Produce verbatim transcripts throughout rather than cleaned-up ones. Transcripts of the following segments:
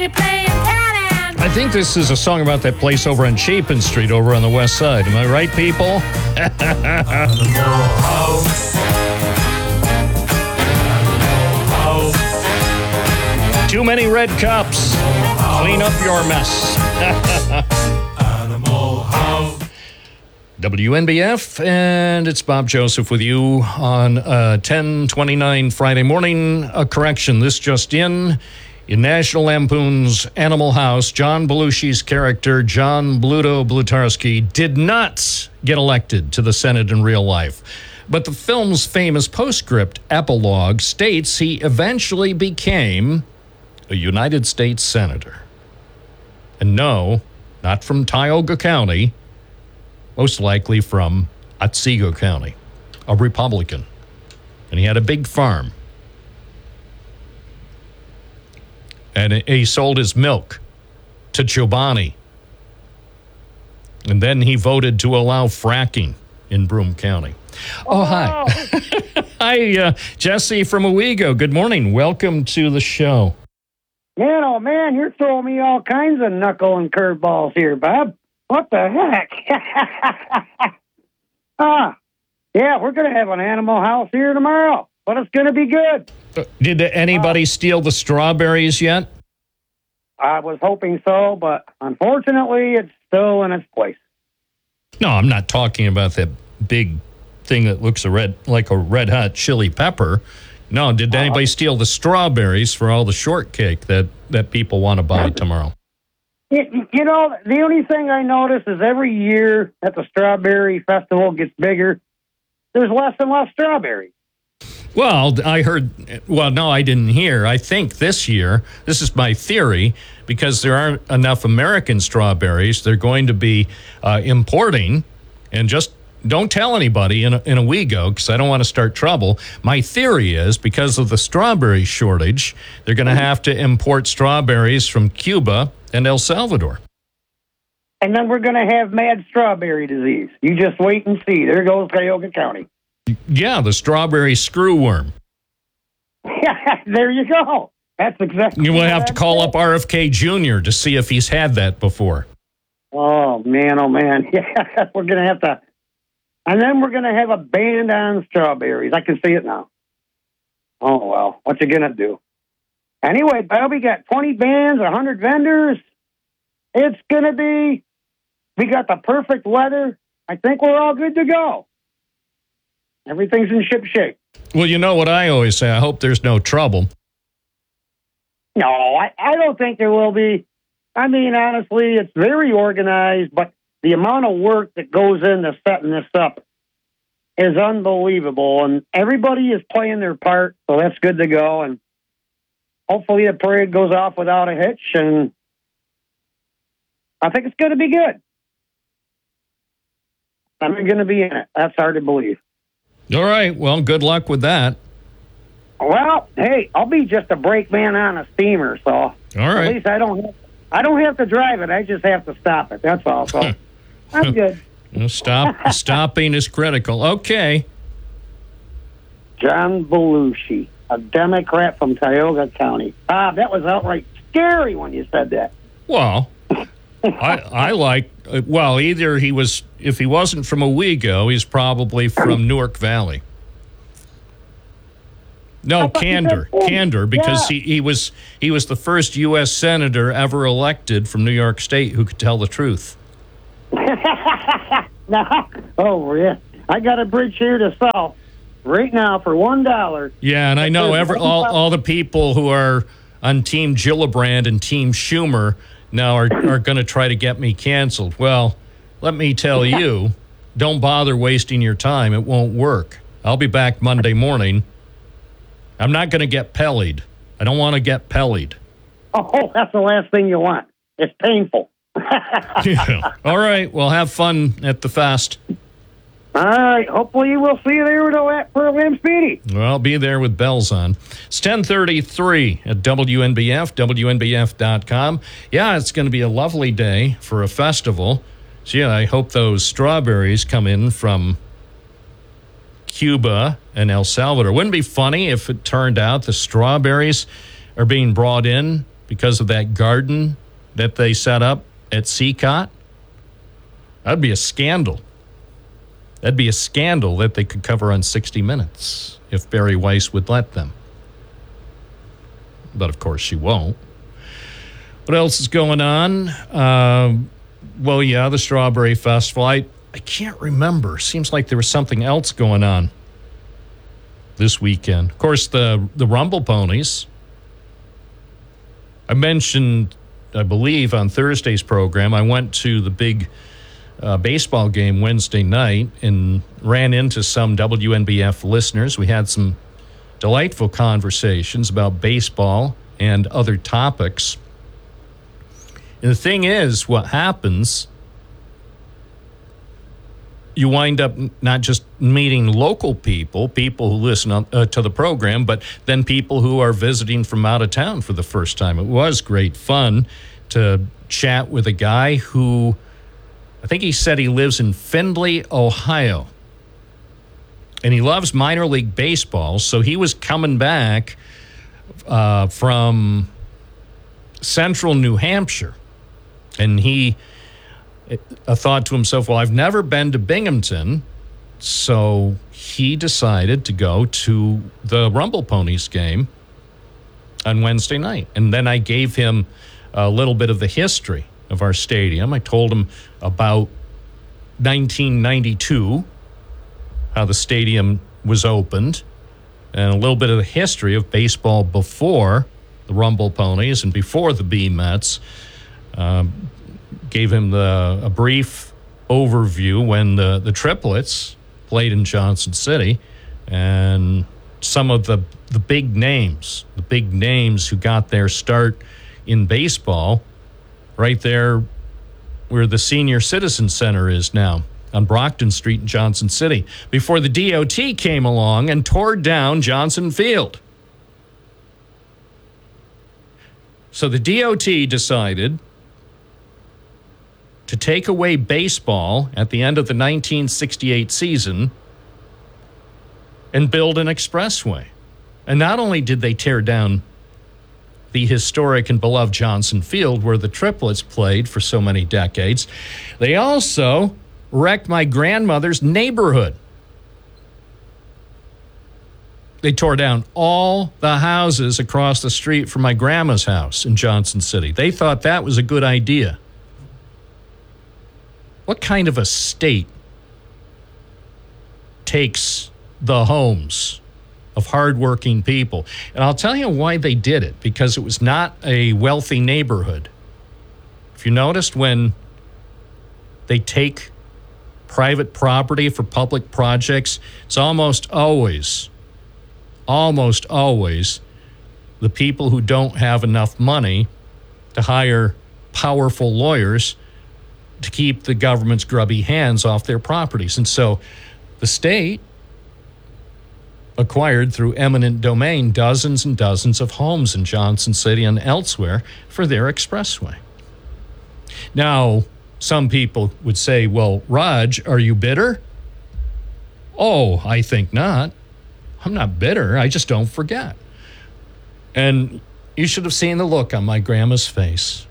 lady playing cat and I think this is a song about that place over on Chapin Street over on the west side. Am I right, people? Animal House. Animal House. Too many red cups. Clean up your mess. Animal House. W N B F, and it's Bob Joseph with you on uh, ten twenty-nine Friday morning. A correction, this just in. In National Lampoon's Animal House, John Belushi's character, John Bluto Blutarsky, did not get elected to the Senate in real life. But the film's famous postscript epilogue states he eventually became a United States Senator. And no, not from Tioga County, most likely from Otsego County, a Republican. And he had a big farm. And he sold his milk to Chobani. And then he voted to allow fracking in Broome County. Oh, hi. Hi, uh, Jesse from Owego. Good morning. Welcome to the show. Man, oh man, you're throwing me all kinds of knuckle and curveballs here, Bob. What the heck? ah, yeah, we're going to have an Animal House here tomorrow, but it's going to be good. Uh, did anybody uh, steal the strawberries yet? I was hoping so, but unfortunately, it's still in its place. No, I'm not talking about that big thing that looks a red, like a red hot chili pepper. No, did anybody uh, steal the strawberries for all the shortcake that, that people want to buy tomorrow? You, you know, the only thing I notice is every year that the Strawberry Festival gets bigger, there's less and less strawberries. Well, I heard, well, no, I didn't hear. I think this year, this is my theory, because there aren't enough American strawberries, they're going to be uh, importing, and just don't tell anybody in a, in Owego, because I don't want to start trouble. My theory is because of the strawberry shortage, they're going to have to import strawberries from Cuba and El Salvador. And then we're going to have mad strawberry disease. You just wait and see. There goes Tioga County. Yeah, the strawberry screwworm. There you go. That's exactly. You will have to call up R F K Junior to see if he's had that before. Oh, man, oh, man. Yeah, we're going to have to. And then we're going to have a ban on strawberries. I can see it now. Oh, well, what you going to do? Anyway, Bob, we got twenty bands, one hundred vendors. It's going to be, we got the perfect weather. I think we're all good to go. Everything's in ship shape. Well, you know what I always say. I hope there's no trouble. No, I, I don't think there will be. I mean, honestly, it's very organized, but the amount of work that goes into setting this up is unbelievable. And everybody is playing their part, so that's good to go. And hopefully the parade goes off without a hitch, and I think it's going to be good. I'm going to be in it. That's hard to believe. All right. Well, good luck with that. Well, hey, I'll be just a brakeman on a steamer, so all right. At least I don't have, I don't have to drive it. I just have to stop it. That's all. So I'm good. Well, stop. Stopping is critical. Okay. John Belushi, a Democrat from Tioga County. Ah, that was outright scary when you said that. Well, I, I like, well, either he was, if he wasn't from Owego, he's probably from Newark Valley. No, Candor, Candor, because yeah. he, he was he was the first U S senator ever elected from New York State who could tell the truth. Now, oh, yeah. I got a bridge here to sell right now for one dollar. Yeah, and I know every, all, all the people who are on Team Gillibrand and Team Schumer now are, are going to try to get me canceled. Well, let me tell you, don't bother wasting your time. It won't work. I'll be back Monday morning. I'm not going to get pellied. I don't want to get pellied. Oh, that's the last thing you want. It's painful. Yeah. All right. Well, have fun at the fest. All right. Hopefully we'll see you there at Pearl Lamb Speedy. Well, I'll be there with bells on. It's ten thirty-three at W N B F, W N B F dot com. Yeah, it's going to be a lovely day for a festival. So, yeah, I hope those strawberries come in from Cuba and El Salvador. Wouldn't it be funny if it turned out the strawberries are being brought in because of that garden that they set up at Seacott? That'd be a scandal. That'd be a scandal that they could cover on sixty minutes if Barry Weiss would let them. But, of course, she won't. What else is going on? Uh, well, yeah, the Strawberry Festival. I, I can't remember. Seems like there was something else going on this weekend. Of course, the, the Rumble Ponies. I mentioned, I believe, on Thursday's program, I went to the big uh, baseball game Wednesday night and ran into some W N B F listeners. We had some delightful conversations about baseball and other topics. And the thing is, what happens, you wind up not just meeting local people, people who listen on, uh, to the program, but then people who are visiting from out of town for the first time. It was great fun to chat with a guy who, I think he said he lives in Findlay, Ohio. And he loves minor league baseball, so he was coming back uh, from central New Hampshire. And he uh, thought to himself, well, I've never been to Binghamton, so he decided to go to the Rumble Ponies game on Wednesday night. And then I gave him a little bit of the history of our stadium. I told him about nineteen ninety-two, how the stadium was opened, and a little bit of the history of baseball before the Rumble Ponies and before the B Mets. Uh, gave him the, a brief overview when the, the Triplets played in Johnson City, and some of the, the big names, the big names who got their start in baseball right there where the Senior Citizen Center is now, on Brockton Street in Johnson City, before the D O T came along and tore down Johnson Field. So the D O T decided to take away baseball at the end of the nineteen sixty-eight season and build an expressway. And not only did they tear down the historic and beloved Johnson Field where the Triplets played for so many decades, they also wrecked my grandmother's neighborhood. They tore down all the houses across the street from my grandma's house in Johnson City. They thought that was a good idea. What kind of a state takes the homes of hardworking people? And I'll tell you why they did it, because it was not a wealthy neighborhood. If you noticed, when they take private property for public projects, it's almost always, almost always the people who don't have enough money to hire powerful lawyers to keep the government's grubby hands off their properties. And so the state acquired through eminent domain dozens and dozens of homes in Johnson City and elsewhere for their expressway. Now, some people would say, well, Raj, are you bitter? Oh, I think not. I'm not bitter. I just don't forget. And you should have seen the look on my grandma's face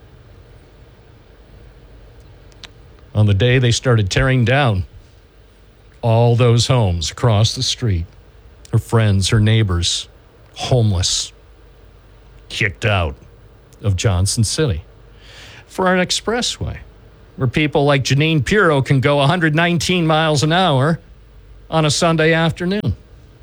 on the day they started tearing down all those homes across the street. Her friends, her neighbors, homeless, kicked out of Johnson City for an expressway where people like Janine Pirro can go one hundred nineteen miles an hour on a Sunday afternoon.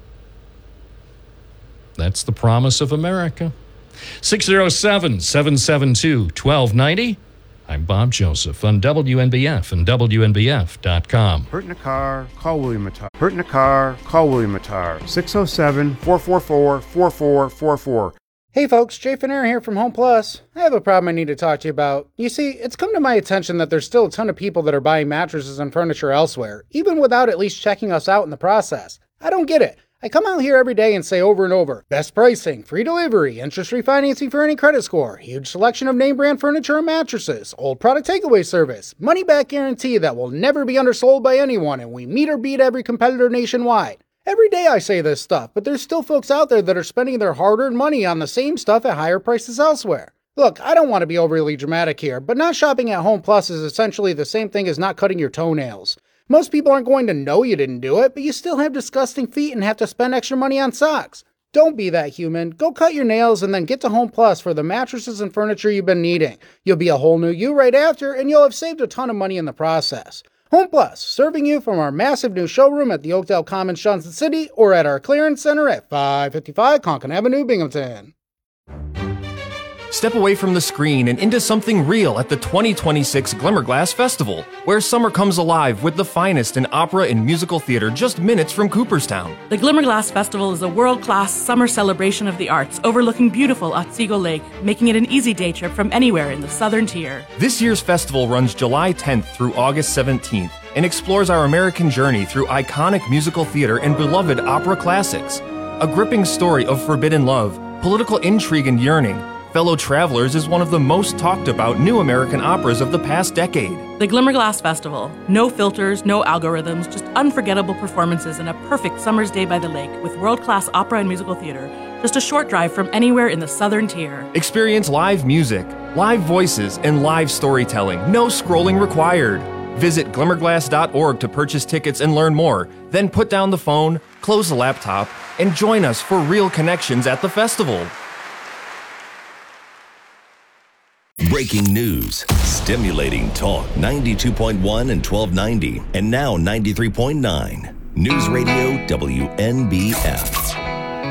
That's the promise of America. six oh seven, seven seven two, one two nine oh. I'm Bob Joseph on W N B F and W N B F dot com. Hurt in a car, call William Attar. Hurt in a car, call William Attar. six oh seven, four four four, four four four four. Hey folks, Jay Finner here from Home Plus. I have a problem I need to talk to you about. You see, it's come to my attention that there's still a ton of people that are buying mattresses and furniture elsewhere, even without at least checking us out in the process. I don't get it. I come out here every day and say over and over, best pricing, free delivery, interest-free financing for any credit score, huge selection of name brand furniture and mattresses, old product takeaway service, money back guarantee that will never be undersold by anyone, and we meet or beat every competitor nationwide. Every day I say this stuff, but there's still folks out there that are spending their hard-earned money on the same stuff at higher prices elsewhere. Look, I don't want to be overly dramatic here, but not shopping at Home Plus is essentially the same thing as not cutting your toenails. Most people aren't going to know you didn't do it, but you still have disgusting feet and have to spend extra money on socks. Don't be that human. Go cut your nails and then get to Home Plus for the mattresses and furniture you've been needing. You'll be a whole new you right after, and you'll have saved a ton of money in the process. Home Plus, serving you from our massive new showroom at the Oakdale Commons, Johnson City, or at our clearance center at five fifty-five Conkin Avenue, Binghamton. Step away from the screen and into something real at the twenty twenty-six Glimmerglass Festival, where summer comes alive with the finest in opera and musical theater just minutes from Cooperstown. The Glimmerglass Festival is a world-class summer celebration of the arts overlooking beautiful Otsego Lake, making it an easy day trip from anywhere in the southern tier. This year's festival runs July tenth through August seventeenth and explores our American journey through iconic musical theater and beloved opera classics. A gripping story of forbidden love, political intrigue and yearning, Fellow Travelers is one of the most talked about new American operas of the past decade. The Glimmerglass Festival. No filters, no algorithms, just unforgettable performances and a perfect summer's day by the lake with world-class opera and musical theater. Just a short drive from anywhere in the southern tier. Experience live music, live voices, and live storytelling. No scrolling required. Visit glimmerglass dot org to purchase tickets and learn more. Then put down the phone, close the laptop, and join us for real connections at the festival. Breaking news, stimulating talk, ninety-two point one and twelve ninety, and now ninety-three point nine. News Radio W N B F.